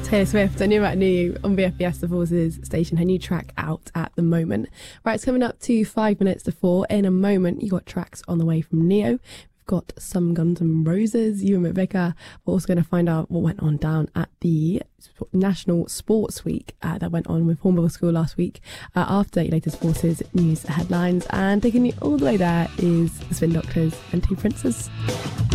Taylor Swift, I knew about new on BFBS, The Forces station, her new track out at the moment. Right, it's coming up to 5 minutes to 4. In a moment, you got tracks on the way from Neo. We've got some Guns N' Roses, Ewan McVicar. We're also going to find out what went on down at the National Sports Week that went on with Hornbill School last week after your latest Forces news headlines. And taking you all the way there is the Spin Doctors and Two Princes.